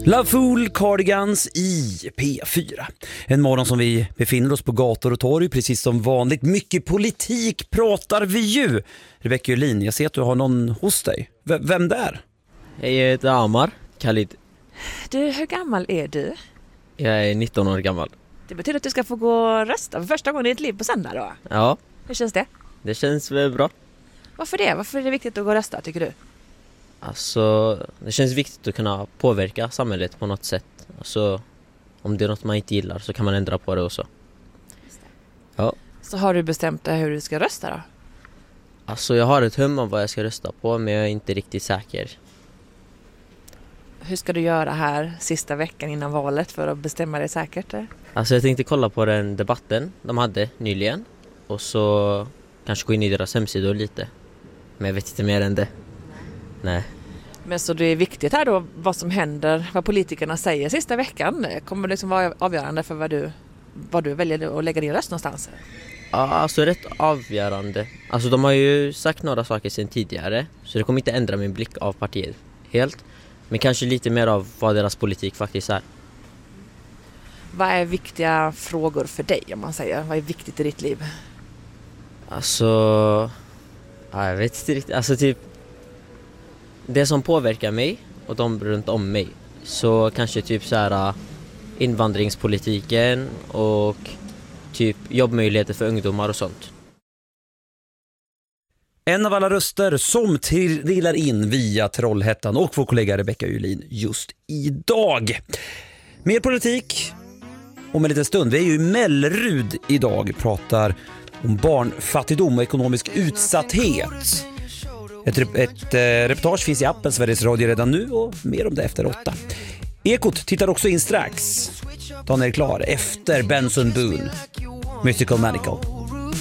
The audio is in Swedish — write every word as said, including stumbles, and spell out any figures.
La Fool Cardigans i P fyra. En morgon som vi befinner oss på gator och torg, precis som vanligt. Mycket politik pratar vi ju. Rebecca Julin, jag ser att du har någon hos dig. V- vem där? Jag heter Amar Khalid. Du, hur gammal är du? Jag är nitton år gammal. Det betyder att du ska få gå och rösta för första gången i ditt liv på söndag då. Ja, Hur känns det? det känns väl bra. Varför det? Varför är det viktigt att gå och rösta, tycker du? Alltså, det känns viktigt att kunna påverka samhället på något sätt. Alltså, om det är något man inte gillar så kan man ändra på det också. Ja. Så har du bestämt dig hur du ska rösta då? Alltså, jag har ett hum om vad jag ska rösta på, men jag är inte riktigt säker. Hur ska du göra här sista veckan innan valet för att bestämma dig säkert? Alltså, jag tänkte kolla på den debatten de hade nyligen. Och så kanske gå in i deras hemsidor lite. Men jag vet inte mer än det. Nej. Men så det är viktigt här då vad som händer, vad politikerna säger sista veckan. Kommer det liksom vara avgörande för vad du, vad du väljer att lägga din röst någonstans? Ja, alltså rätt avgörande. Alltså de har ju sagt några saker sedan tidigare. Så det kommer inte ändra min blick av partiet helt. Men kanske lite mer av vad deras politik faktiskt är. Vad är viktiga frågor för dig, om man säger? Vad är viktigt i ditt liv? Alltså, ja, jag vet inte riktigt. Alltså typ, det som påverkar mig och de runt om mig. Så kanske typ så här invandringspolitiken och typ jobbmöjligheter för ungdomar och sånt. En av alla röster som trillar in via Trollhättan och vår kollega Rebecca Julin just idag. Mer politik om en liten stund. Vi är ju i Mellerud idag, pratar om barnfattigdom och ekonomisk utsatthet. Ett, ett eh, reportage finns i appen Sveriges Radio redan nu och mer om det efter åtta. Ekot tittar också in strax. Dan är klar efter Benson Boone, Mystical Manical.